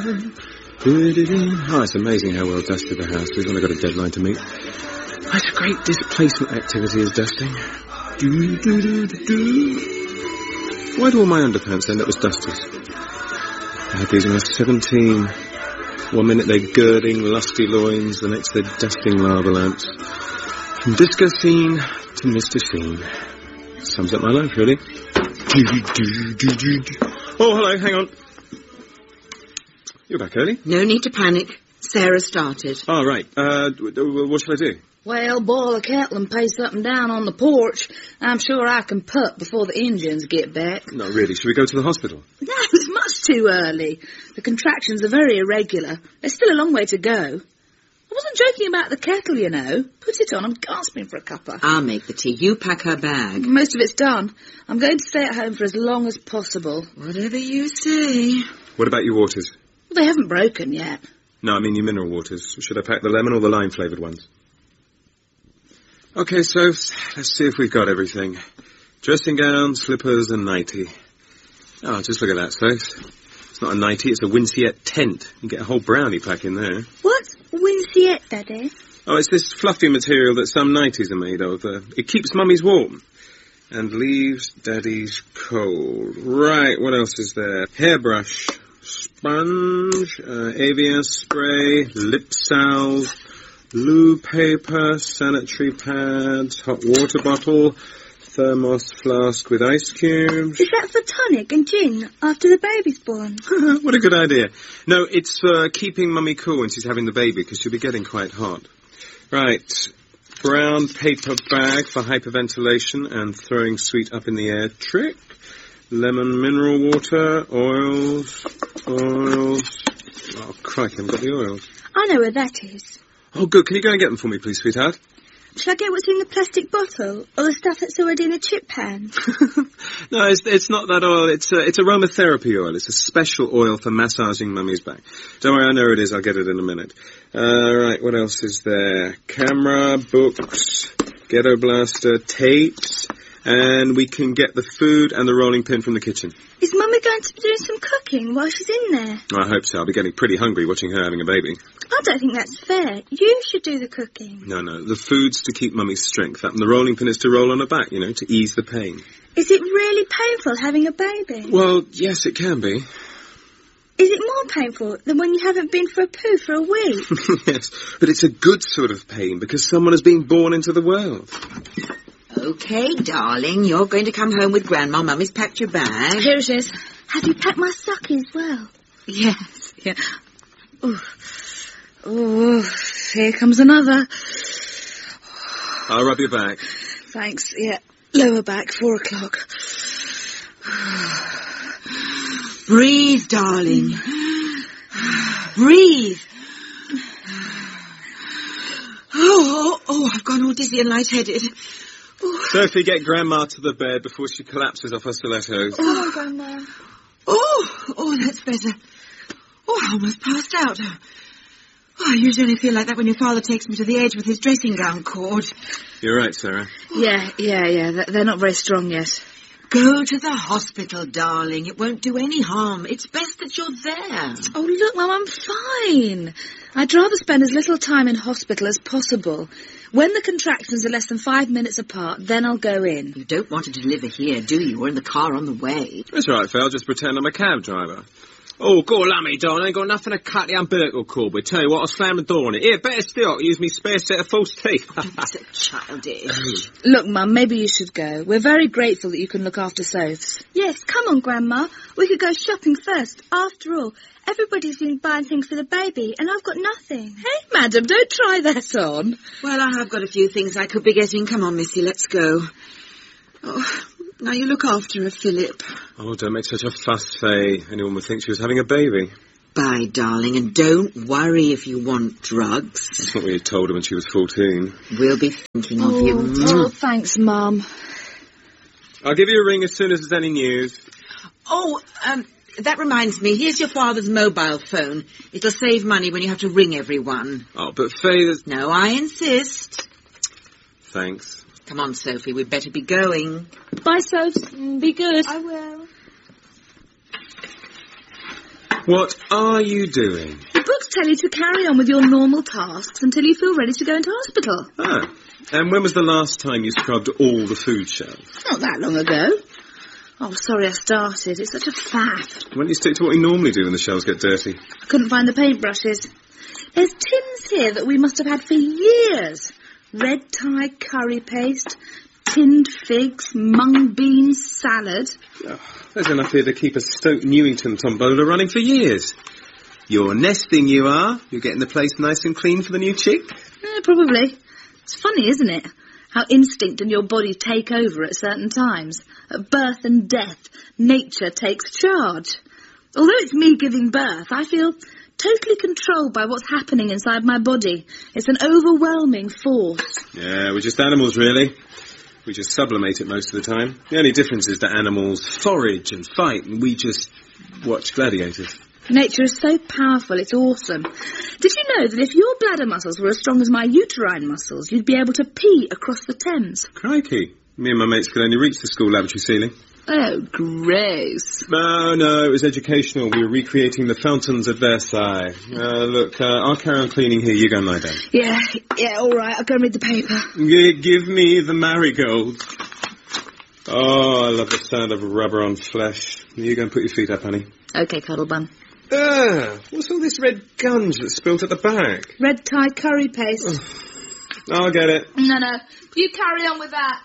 Oh, it's amazing how well dusted the house is when I've got a deadline to meet. It's a great displacement activity is dusting. Why do all my underpants end up as dusters? I had these when I was 17. One minute they're girding lusty loins, the next they're dusting lava lamps. From disco scene to Mr. Scene. Sums up my life, really. Oh, hello, hang on. You're back early? No need to panic. Sarah started. Oh, right. What shall I do? Well, boil a kettle and pace up and down on the porch. I'm sure I can putt before the engines get back. Not really. Should we go to the hospital? No, it's much too early. The contractions are very irregular. There's still a long way to go. I wasn't joking about the kettle, you know. Put it on. I'm gasping for a cuppa. I'll make the tea. You pack her bag. Most of it's done. I'm going to stay at home for as long as possible. Whatever you say. What about your waters? Well, they haven't broken yet. No, I mean your mineral waters. Should I pack the lemon or the lime-flavoured ones? Okay, so let's see if we've got everything. Dressing gown, slippers, and nightie. Oh, just look at that, Soph. It's not a nightie, it's a Winciette tent. You get a whole brownie pack in there. What's Winciette, Daddy? Oh, it's this fluffy material that some nighties are made of. It keeps Mummy's warm. And leaves Daddy's cold. Right, what else is there? Hairbrush, sponge, Avian spray, lip salve, loo paper, sanitary pads, hot water bottle, thermos flask with ice cubes. Is that for tonic and gin after the baby's born? What a good idea. No, it's for keeping Mummy cool when she's having the baby, because she'll be getting quite hot. Right. Brown paper bag for hyperventilation and throwing sweet up in the air trick. Lemon mineral water, oils. Oh, crikey, I haven't got the oils. I know where that is. Oh, good. Can you go and get them for me, please, sweetheart? Shall I get what's in the plastic bottle, or the stuff that's already in a chip pan? No, it's not that oil. It's aromatherapy oil. It's a special oil for massaging Mummy's back. Don't worry, I know where it is. I'll get it in a minute. Right, what else is there? Camera, books, ghetto blaster, tapes, and we can get the food and the rolling pin from the kitchen. Is Mummy going to be doing some cooking while she's in there? I hope so. I'll be getting pretty hungry watching her having a baby. I don't think that's fair. You should do the cooking. No. The food's to keep Mummy's strength up, and the rolling pin is to roll on her back, to ease the pain. Is it really painful having a baby? Well, yes, it can be. Is it more painful than when you haven't been for a poo for a week? Yes, but it's a good sort of pain because someone has been born into the world. Okay, darling, you're going to come home with Grandma. Mummy's packed your bag. Here it is. Have you packed my stocking as well? Yes, yeah. Oh, here comes another. I'll rub your back. Thanks, yeah. Lower back, 4 o'clock. Breathe, darling. Breathe. Oh, I've gone all dizzy and lightheaded. Sophie, get Grandma to the bed before she collapses off her stilettos. Come on, Grandma. Oh, that's better. Oh, I almost passed out. Oh, I usually feel like that when your father takes me to the edge with his dressing gown cord. You're right, Sarah. Yeah. They're not very strong yet. Go to the hospital, darling. It won't do any harm. It's best that you're there. Oh, look, Mum, I'm fine. I'd rather spend as little time in hospital as possible. When the contractions are less than 5 minutes apart, then I'll go in. You don't want to deliver here, do you? Or in the car on the way. That's right, Phil. Just pretend I'm a cab driver. Oh, go lummy, darling. I ain't got nothing to cut the umbilical cord with. Tell you what, I'll slam the door on it. Here, better still, I'll use me spare set of false teeth. Don't be so childish. Look, Mum, maybe you should go. We're very grateful that you can look after Sophs. Yes, come on, Grandma. We could go shopping first. After all, everybody's been buying things for the baby, and I've got nothing. Hey, madam, don't try that on. Well, I have got a few things I could be getting. Come on, Missy, let's go. Oh, now you look after her, Philip. Oh, don't make such a fuss, Faye. Anyone would think she was having a baby. Bye, darling, and don't worry if you want drugs. That's what we had told her when she was 14. We'll be thinking of you. Oh, thanks, Mum. I'll give you a ring as soon as there's any news. Oh, that reminds me. Here's your father's mobile phone. It'll save money when you have to ring everyone. Oh, but Faye, there's... No, I insist. Thanks. Come on, Sophie, we'd better be going. Bye, Sophs. Be good. I will. What are you doing? The books tell you to carry on with your normal tasks until you feel ready to go into hospital. Ah. And when was the last time you scrubbed all the food shelves? Not that long ago. Oh, sorry I started. It's such a faff. Why don't you stick to what you normally do when the shelves get dirty? I couldn't find the paintbrushes. There's tins here that we must have had for years. Red Thai curry paste, tinned figs, mung bean salad. Oh, there's enough here to keep a Stoke Newington tombola running for years. You're nesting, you are. You're getting the place nice and clean for the new chick. Probably. It's funny, isn't it? How instinct and your body take over at certain times. At birth and death, nature takes charge. Although it's me giving birth, I feel totally controlled by what's happening inside my body. It's an overwhelming force. Yeah, we're just animals, really. We just sublimate it most of the time. The only difference is that animals forage and fight, and we just watch gladiators. Nature is so powerful, it's awesome. Did you know that if your bladder muscles were as strong as my uterine muscles, you'd be able to pee across the Thames? Crikey. Me and my mates could only reach the school lavatory ceiling. Oh, gross. No, it was educational. We were recreating the fountains at Versailles. Look, I'll carry on cleaning here. You go and lie down. Yeah, all right. I'll go and read the paper. Give me the marigolds. Oh, I love the sound of rubber on flesh. You go and put your feet up, honey. OK, cuddle bun. What's all this red gunge that's spilt at the back? Red Thai curry paste. I'll get it. No. You carry on with that.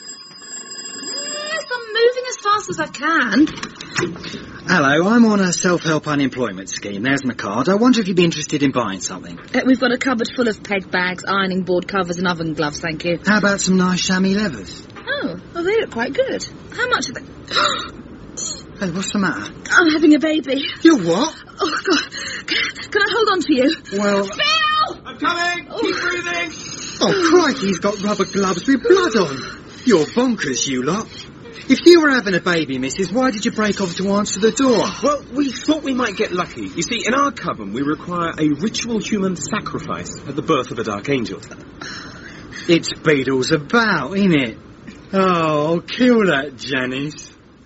Yes, I'm moving as fast as I can. Hello, I'm on a self-help unemployment scheme. There's my card. I wonder if you'd be interested in buying something. We've got a cupboard full of peg bags, ironing board covers and oven gloves, thank you. How about some nice chamois leathers? Oh, well, they look quite good. How much are they? Hey, what's the matter? I'm having a baby. You're what? Oh, God. Can I hold on to you? Well... Phil! I'm coming! Oh. Keep breathing! Oh, crikey, you've got rubber gloves with blood on. You're bonkers, you lot. If you were having a baby, missus, why did you break off to answer the door? Well, we thought we might get lucky. You see, in our coven, we require a ritual human sacrifice at the birth of a dark angel. It's Beatles about, ain't it? Oh, kill that, Janice.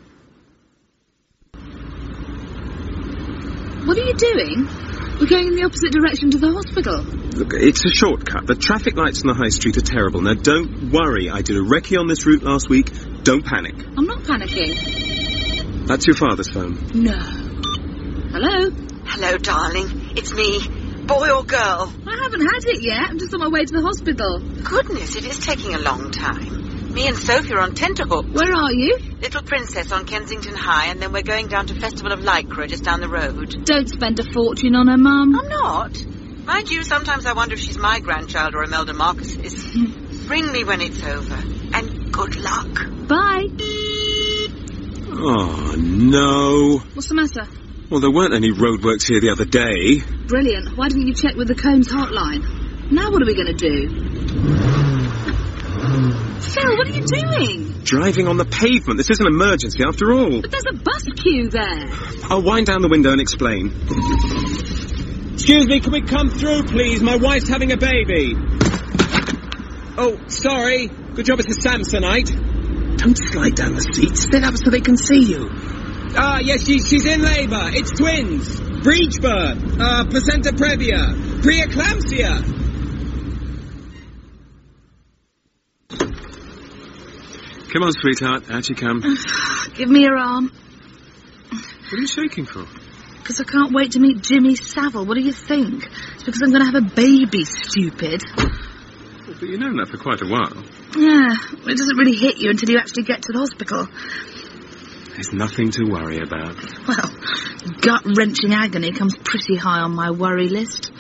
What are you doing? We're going in the opposite direction to the hospital. Look, it's a shortcut. The traffic lights on the high street are terrible. Now, don't worry. I did a recce on this route last week. Don't panic. I'm not panicking. That's your father's phone. No. Hello? Hello, darling. It's me. Boy or girl? I haven't had it yet. I'm just on my way to the hospital. Goodness, it is taking a long time. Me and Sophie are on tenterhooks. Where are you? Little Princess on Kensington High, and then we're going down to Festival of Lycra just down the road. Don't spend a fortune on her, Mum. I'm not. Mind you, sometimes I wonder if she's my grandchild or Imelda Marcus's. Bring me when it's over. And good luck. Bye. Oh, no. What's the matter? Well, there weren't any roadworks here the other day. Brilliant. Why didn't you check with the Combs hotline? Now what are we going to do? Phil, what are you doing? Driving on the pavement. This is an emergency after all. But there's a bus queue there. I'll wind down the window and explain. Excuse me, can we come through, please? My wife's having a baby. Oh, sorry. Good job it's a Samsonite. Don't slide down the seat. Stand up so they can see you. Yes, she's in labour. It's twins. Breech birth. Placenta previa. Preeclampsia. Come on, sweetheart. Out you come. Give me your arm. What are you shaking for? Because I can't wait to meet Jimmy Savile. What do you think? It's because I'm going to have a baby, stupid. Well, but you've known that for quite a while. Yeah, it doesn't really hit you until you actually get to the hospital. There's nothing to worry about. Well, gut-wrenching agony comes pretty high on my worry list.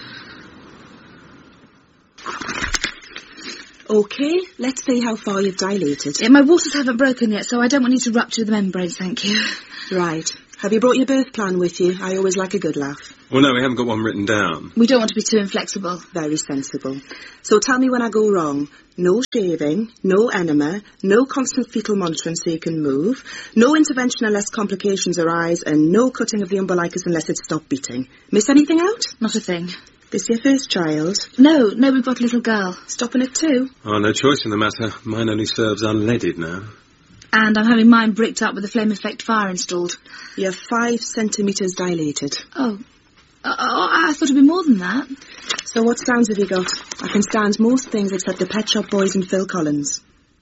OK, let's see how far you've dilated. Yeah, my waters haven't broken yet, so I don't want you to rupture the membranes, thank you. Right. Have you brought your birth plan with you? I always like a good laugh. Well, no, we haven't got one written down. We don't want to be too inflexible. Very sensible. So tell me when I go wrong. No shaving, no enema, no constant fetal monitoring so you can move, no intervention unless complications arise, and no cutting of the umbilicus unless it's stopped beating. Miss anything out? Not a thing. This your first child? No, we've got a little girl. Stopping it too? Oh, no choice in the matter. Mine only serves unleaded now. And I'm having mine bricked up with a flame effect fire installed. You're 5 centimetres dilated. Oh, I thought it'd be more than that. So what stands have you got? I can stand most things except the Pet Shop Boys and Phil Collins.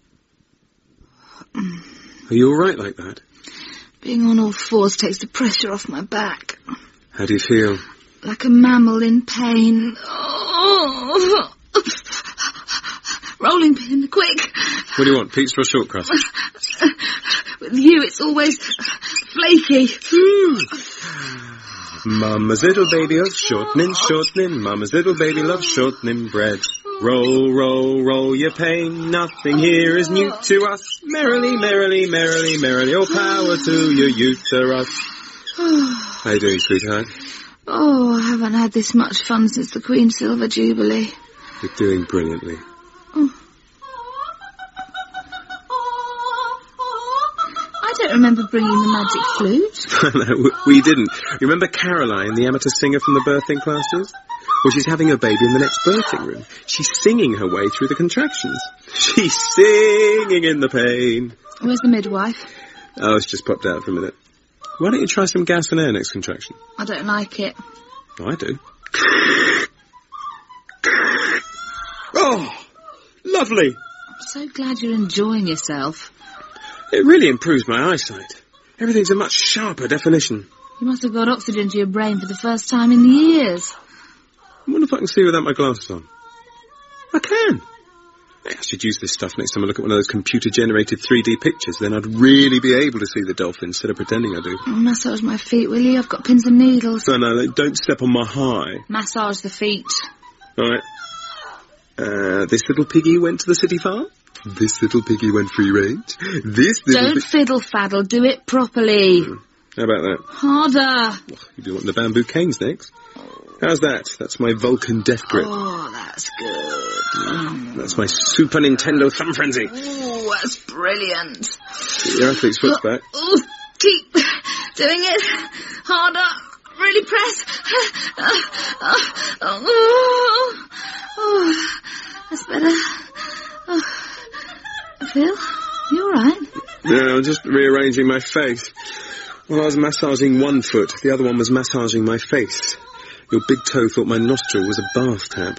Are you all right like that? Being on all fours takes the pressure off my back. How do you feel? Like a mammal in pain. Oh. Rolling pin, quick. What do you want, pizza or short crust? With you, it's always flaky. Mama's little baby loves shortening. Mama's little baby loves shortening bread. Roll, roll, roll your pain. Nothing here is new to us. Merrily, merrily, merrily, merrily. All power to your uterus. How you doing, sweetheart? Oh, I haven't had this much fun since the Queen's Silver Jubilee. You're doing brilliantly. I don't remember bringing the magic flute. No, we didn't. You remember Caroline, the amateur singer from the birthing classes? Well, she's having her baby in the next birthing room. She's singing her way through the contractions. She's singing in the pain. Where's the midwife? Oh, it's just popped out for a minute. Why don't you try some gas and air next contraction? I don't like it. Oh, I do. Oh, lovely. I'm so glad you're enjoying yourself. It really improves my eyesight. Everything's a much sharper definition. You must have got oxygen to your brain for the first time in years. I wonder if I can see without my glasses on. I can. I should use this stuff next time I look at one of those computer-generated 3D pictures. Then I'd really be able to see the dolphin instead of pretending I do. Massage my feet, will you? I've got pins and needles. No, don't step on my high. Massage the feet. All right. This little piggy went to the city farm. This little piggy went free range. This little... Don't fiddle-faddle. Do it properly. How about that? Harder. You'll be wanting the bamboo canes next. How's that? That's my Vulcan death grip. Oh, that's good. That's my Super Nintendo thumb frenzy. Oh, that's brilliant. Get your athlete's foot back. Oh, keep doing it. Harder. Really press. Oh, that's better. Oh. Phil, you all right? No, I'm just rearranging my face. While I was massaging one foot, the other one was massaging my face. Your big toe thought my nostril was a bath tap.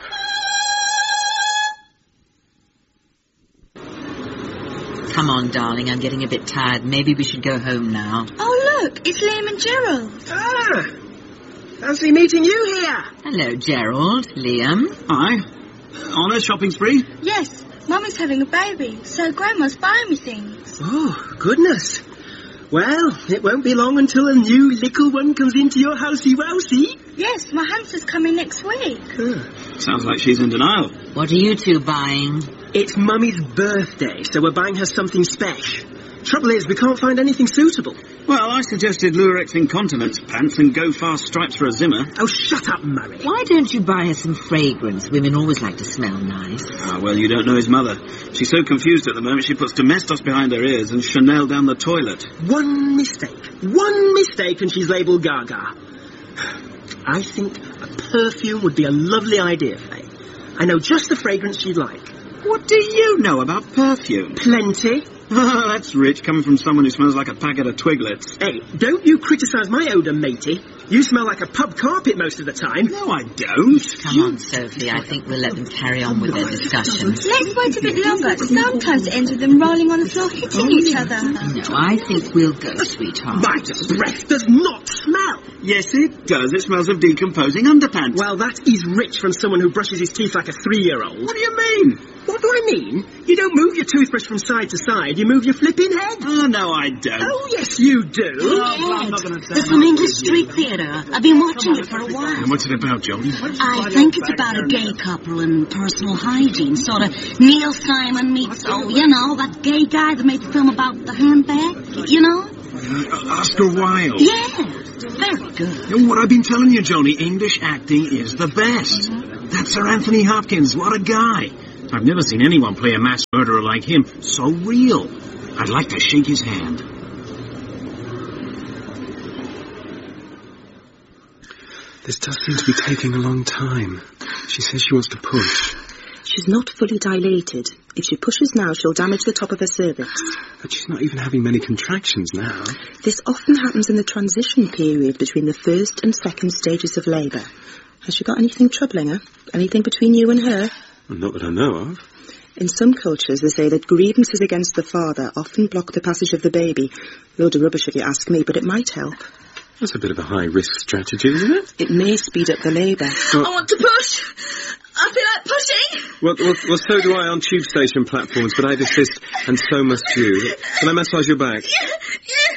Come on, darling, I'm getting a bit tired. Maybe we should go home now. Oh, look, it's Liam and Gerald. Ah, fancy meeting you here. Hello, Gerald. Liam. Hi. On a shopping spree? Yes, Mummy's having a baby, so Grandma's buying me things. Oh, goodness. Well, it won't be long until a new little one comes into your housey-wousey. Yes, my hamster's coming next week. Sounds like she's in denial. What are you two buying? It's Mummy's birthday, so we're buying her something special. Trouble is, we can't find anything suitable. Well, I suggested Lurex incontinence pants and Go Fast stripes for a Zimmer. Oh, shut up, Murray. Why don't you buy her some fragrance? Women always like to smell nice. Ah, well, you don't know his mother. She's so confused at the moment she puts Domestos behind her ears and Chanel down the toilet. One mistake and she's labelled Gaga. I think a perfume would be a lovely idea, Faye. I know just the fragrance she'd like. What do you know about perfume? Plenty. Oh, that's rich, coming from someone who smells like a packet of Twiglets. Hey, don't you criticise my odour, matey. You smell like a pub carpet most of the time. No, I don't. Come on, Sophie. I think we'll let them carry on with their discussions. Let's wait a bit longer. Sometimes it ends with them rolling on the floor hitting each other. No, I think we'll go, sweetheart. My breath does not smell. Yes, it does. It smells of decomposing underpants. Well, that is rich from someone who brushes his teeth like a 3-year-old. What do you mean? What do I mean? You don't move your toothbrush from side to side. You move your flipping head. Oh, no, I don't. Oh, yes, you do. I'm not going to say There's some English street theatre. I've been watching it for a while. And what's it about, Jodie? I think it's about a gay couple and personal hygiene. Sort of Neil Simon meets, that gay guy that made the film about the handbag. You know? Oscar Wilde. Yeah. Very good. What I've been telling you, Joni, English acting is the best. That's Sir Anthony Hopkins. What a guy. I've never seen anyone play a mass murderer like him. So real. I'd like to shake his hand. This does seem to be taking a long time. She says she wants to push. She's not fully dilated. If she pushes now, she'll damage the top of her cervix. But she's not even having many contractions now. This often happens in the transition period between the first and second stages of labour. Has she got anything troubling her? Anything between you and her? Well, not that I know of. In some cultures, they say that grievances against the father often block the passage of the baby. Load of rubbish if you ask me, but it might help. That's a bit of a high-risk strategy, isn't it? It may speed up the labour. I want to push. I feel like pushing. Well, so do I on tube station platforms, but I desist, and so must you. Can I massage your back? Yeah.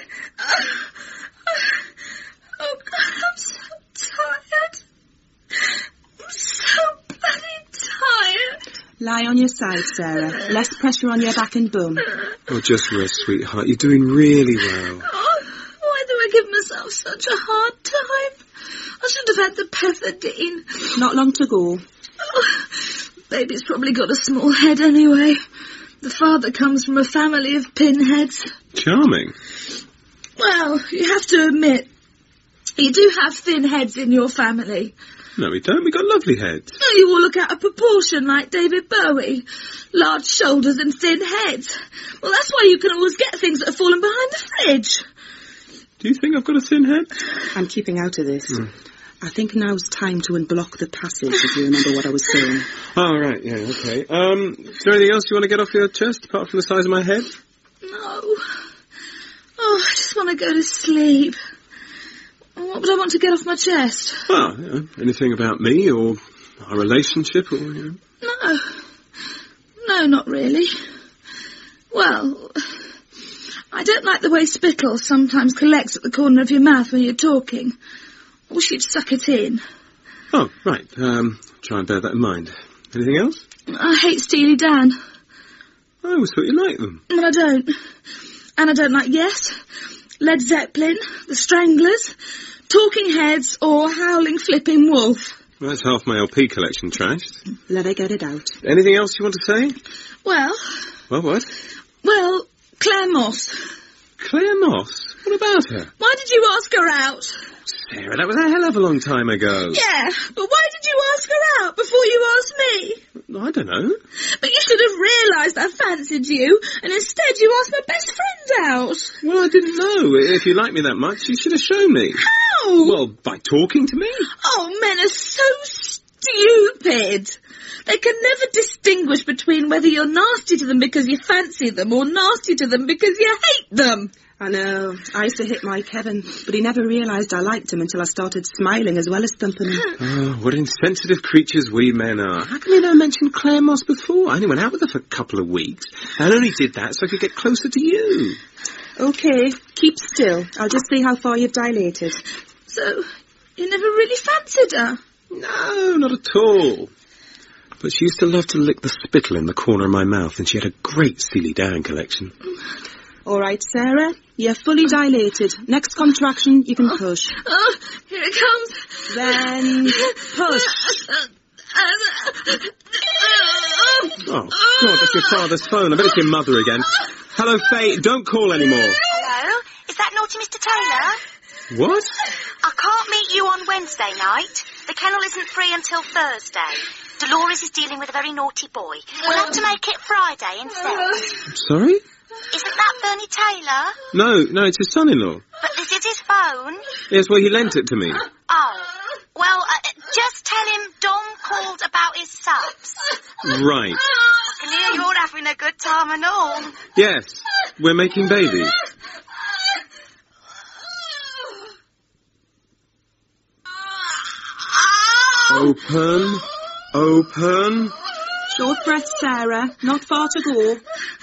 Oh, God, I'm so tired. I'm so bloody tired. Lie on your side, Sarah. Less pressure on your back and bum. Oh, just rest, sweetheart. You're doing really well. Oh, why do I give myself such a hard time? I should have had the pethidine. Not long to go. Oh, baby's probably got a small head anyway. The father comes from a family of pinheads. Charming. Well, you have to admit, you do have thin heads in your family. No, we don't. We got lovely heads. Oh, you all look out of proportion like David Bowie. Large shoulders and thin heads. Well, that's why you can always get things that are falling behind the fridge. Do you think I've got a thin head? I'm keeping out of this. I think now's time to unblock the passage, if you remember what I was saying. Oh, right, yeah, okay. Is there anything else you want to get off your chest, apart from the size of my head? No. Oh, I just want to go to sleep. What would I want to get off my chest? Well, you know, anything about me, or our relationship, or, you know. No, not really. Well, I don't like the way spittle sometimes collects at the corner of your mouth when you're talking. I wish you'd suck it in. Oh, right. Try and bear that in mind. Anything else? I hate Steely Dan. I always thought you liked them. But I don't. And I don't like Yes, Led Zeppelin, The Stranglers, Talking Heads, or Howling Flipping Wolf. Well, that's half my LP collection trashed. Let her get it out. Anything else you want to say? Well, What? Well, Claire Moss. Claire Moss? What about her? Why did you ask her out? Sarah, that was a hell of a long time ago. Yeah, but why did you ask her out before you asked me? I don't know. But you should have realised I fancied you, and instead you asked my best friend out. Well, I didn't know. If you like me that much, you should have shown me. How? Well, by talking to me. Oh, men are so stupid. They can never distinguish between whether you're nasty to them because you fancy them or nasty to them because you hate them. I know. I used to hit my Kevin, but he never realised I liked him until I started smiling as well as thumping him. Oh, what insensitive creatures we men are. How come you never mentioned Claire Moss before? I only went out with her for a couple of weeks. I only did that so I could get closer to you. Okay, keep still. I'll just see how far you've dilated. So, you never really fancied her? No, not at all. But she used to love to lick the spittle in the corner of my mouth, and she had a great Steely Dan collection. All right, Sarah, you're fully dilated. Next contraction, you can push. Oh, here it comes. Then push. Oh, God, that's your father's phone. I bet it's your mother again. Hello, Faye, don't call anymore. Hello, is that naughty Mr. Taylor? What? I can't meet you on Wednesday night. The kennel isn't free until Thursday. Dolores is dealing with a very naughty boy. We'll have to make it Friday instead. Sorry? Isn't that Bernie Taylor? No, it's his son-in-law. But this is his phone. Yes, well, he lent it to me. Oh. Well, just tell him Dom called about his subs. Right. I can hear you're having a good time and all. Yes, we're making babies. Open. Short breath, Sarah. Not far to go.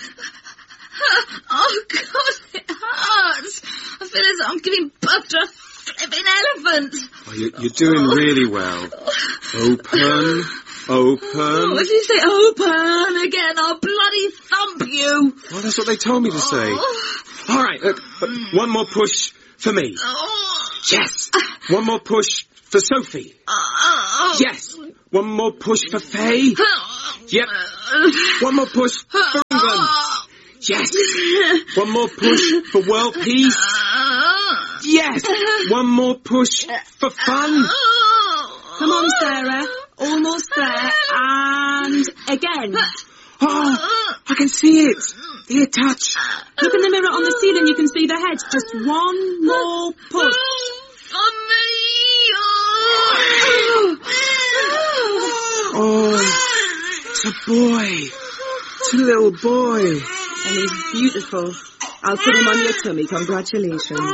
Oh, God, it hurts. I feel as though I'm giving birth to a flipping elephant. Oh, you're doing really well. Open. Oh, if you say open again, I'll bloody thump you. Well, that's what they told me to say. All right, one more push for me. Yes. One more push for Sophie. Yes. One more push for Faye. Yep. One more push for England. Yes. One more push for world peace. Yes. One more push for fun. Come on, Sarah. Almost there. And again. Oh, I can see it. Here, touch. Look in the mirror on the ceiling, you can see the head. Just one more push. Oh, it's a boy. It's a little boy. And he's beautiful. I'll put him on your tummy. Congratulations.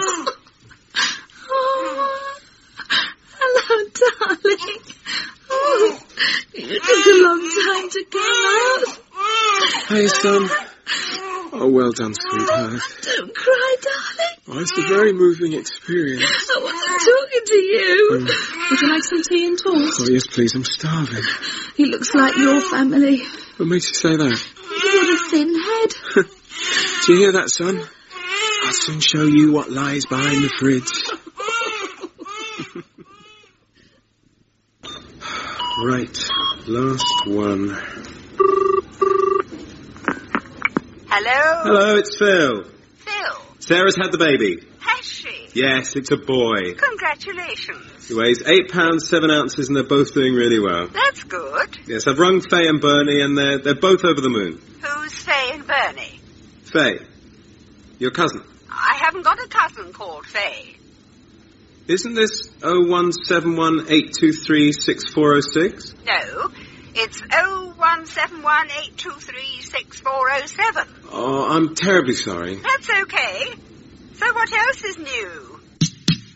Hello, darling. Oh, it took a long time to come out. Hey, son. Oh, well done, sweetheart. Don't cry, darling. Oh, it's a very moving experience. I wasn't talking to you. Would you like some tea and toast? Oh, yes, please. I'm starving. He looks like your family. What makes you say that? What a thin head. Do you hear that, son? I'll soon show you what lies behind the fridge. Right. Last one. Hello? Hello, it's Phil. Phil, Sarah's had the baby. has she? Yes, it's a boy. Congratulations. He weighs 8 pounds, 7 ounces, and they're both doing really well. That's good. Yes, I've rung Faye and Bernie, and they're both over the moon. Who's Faye and Bernie? Faye, your cousin. I haven't got a cousin called Faye. Isn't this 01718236406? No, it's 01718236407. Oh, I'm terribly sorry. That's okay. So what else is new?